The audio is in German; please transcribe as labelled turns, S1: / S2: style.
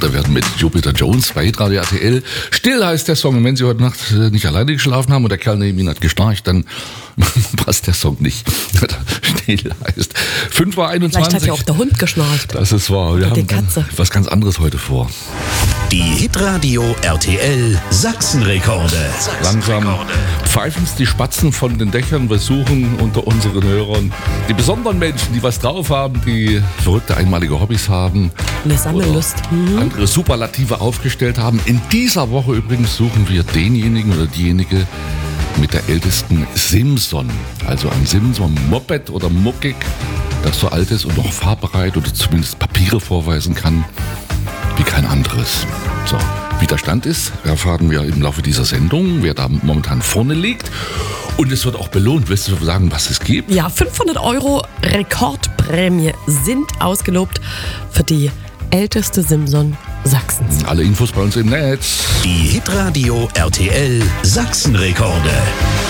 S1: älter werden mit Jupiter Jones bei Hitradio RTL. Still heißt der Song. Und wenn Sie heute Nacht nicht alleine geschlafen haben und der Kerl neben Ihnen hat geschnarcht, dann passt der Song nicht. Still heißt 5:21 Uhr.
S2: Vielleicht hat ja auch der Hund geschnarcht.
S1: Das ist wahr. Wir
S2: die
S1: haben
S2: Katze.
S1: was ganz anderes heute vor.
S3: Die Hitradio RTL Sachsenrekorde.
S1: Langsam pfeifen es die Spatzen von den Dächern. Wir suchen unter unseren Hörern die besonderen Menschen, die was drauf haben, die verrückte einmalige Hobbys haben.
S2: Eine Sammellust.
S1: Andere Superlative aufgestellt haben. In dieser Woche übrigens suchen wir denjenigen oder diejenige mit der ältesten Simson. Also ein Simson-Moped oder Muckig, das so alt ist und noch fahrbereit oder zumindest Papiere vorweisen kann wie kein anderes. So, wie der Stand ist, erfahren wir im Laufe dieser Sendung, wer da momentan vorne liegt. Und es wird auch belohnt. Willst du sagen, was es gibt?
S2: Ja, 500 € Rekordprämie sind ausgelobt für die älteste Simson Sachsens.
S1: Alle Infos bei uns im Netz.
S3: Die Hitradio RTL Sachsenrekorde.